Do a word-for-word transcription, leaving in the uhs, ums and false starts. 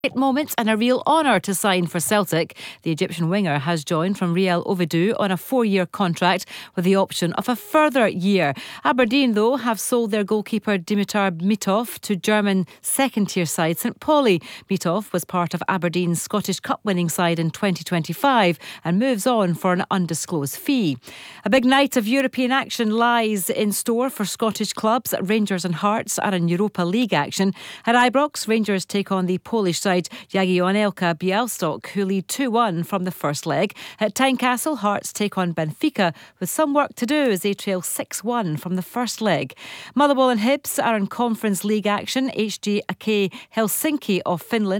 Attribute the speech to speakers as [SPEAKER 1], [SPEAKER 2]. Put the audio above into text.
[SPEAKER 1] Great moment and a real honour to sign for Celtic. The Egyptian winger has joined from Real Oviedo on a four-year contract with the option of a further year. Aberdeen, though, have sold their goalkeeper Dimitar Mitov to German second-tier side St Pauli. Mitov was part of Aberdeen's Scottish Cup winning side in twenty twenty-five and moves on for an undisclosed fee. A big night of European action lies in store for Scottish clubs. Rangers and Hearts are in Europa League action. At Ibrox, Rangers take on the Polish side Jagiellonka Białystok, who lead two one from the first leg. At Tynecastle, Hearts take on Benfica with some work to do as they trail six one from the first leg. Motherwell and Hibs are in Conference League action. H J A K Helsinki of Finland